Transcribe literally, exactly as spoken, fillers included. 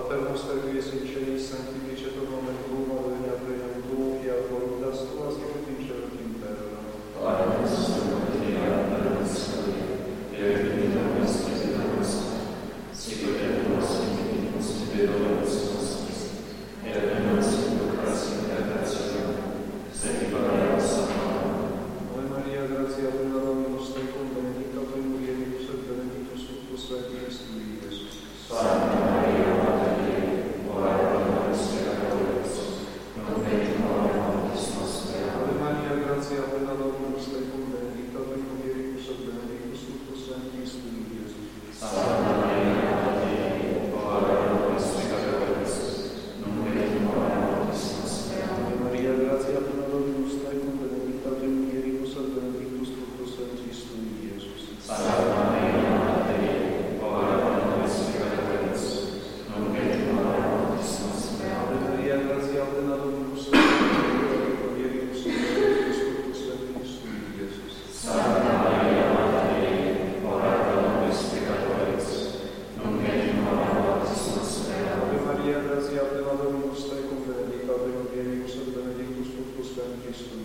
Paternos Tervis in celis sanctificetur nomen tuum, adveniat regnum tuum, fiat voluntas tua, sicut in cielo et in terra. Pane nostrum quotidianum da nobis hodie, et dimitte nobis debita nostra, sicut et nos dimittimus debitores nostris, et ne nos inducas in tentationem, sed libera nos a malo. Ave Maria, gratia plena Dominus tecum, benedicta tu in mulieribus et benedictus fructus ventris tui, Iesus. Santa Maria, Mater Dei, ora pro nobis peccatoribus, nunc et in hora mortis nostrae. Ave Maria, gratia plena Dominus tecum, benedicta tu in mulieribus et benedictus fructus ventris tui, Iesus. Santa Maria, Mater Dei, ora pro nobis peccatoribus, nunc et in hora mortis nostrae. Ave Maria, gratia plena Dominus tecum, benedicta tu in mulieribus et benedictus fructus ventris tui, Iesus. Santa Maria, Mater Dei, ora pro nobis peccatoribus, nunc et in hora mortis nostrae. Ave Maria, gratia plena Dominus tecum, benedicta tu in mulieribus et benedictus fructus ventris tui, Iesus. Santa Maria, Mater Dei, ora pro nobis peccatoribus, nunc et in hora mortis nostrae. Ave Maria, gratia plena Dominus tecum, benedicta tu in mulieribus et benedictus fructus ventris tui,